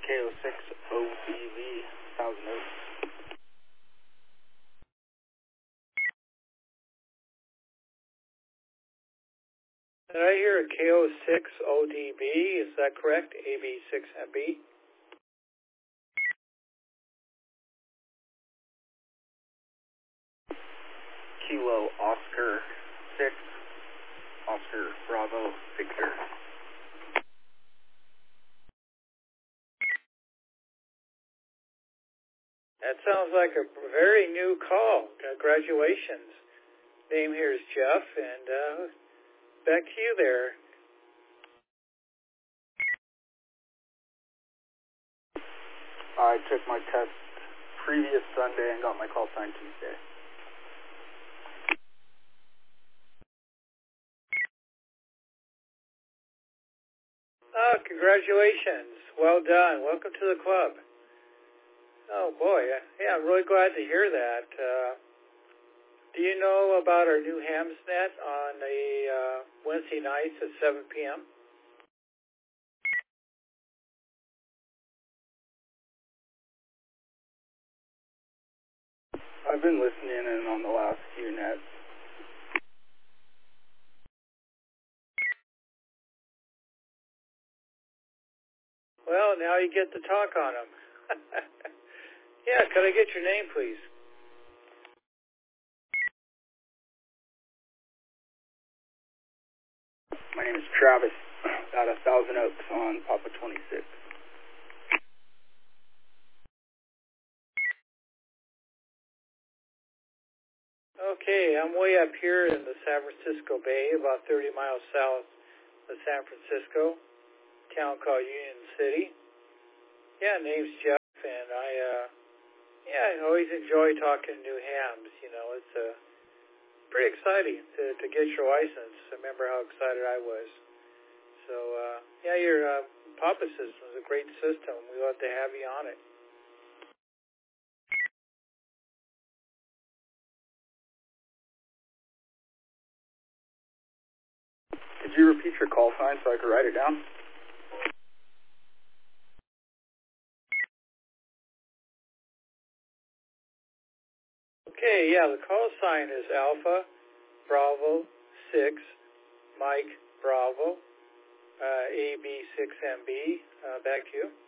KO6OBV, Thousand Oaks. Did I hear a KO6ODB? Is that correct? AB6MB? Kilo Oscar 6, Oscar Bravo Victor. That sounds like a very new call. Congratulations. Name here is Jeff, and back to you there. I took my test previous Sunday and got my call sign Tuesday. Oh, congratulations. Well done. Welcome to the club. Oh, boy. Yeah, I'm really glad to hear that. Do you know about our new Hamsnet on the Wednesday nights at 7 p.m.? I've been listening in on the last few nets. Well, now you get to talk on them. Yeah, could I get your name, please? My name is Travis, out of Thousand Oaks on Papa 26. Okay, I'm way up here in the San Francisco Bay, about 30 miles south of San Francisco, a town called Union City. Yeah, name's Jeff, and I always enjoy talking new hams. You know, it's pretty exciting to get your license. I remember how excited I was. So, yeah, your Papa system is a great system. We love to have you on it. Could you repeat your call sign so I could write it down? Okay, yeah, the call sign is Alpha Bravo 6 Mike Bravo AB6MB. Back to you.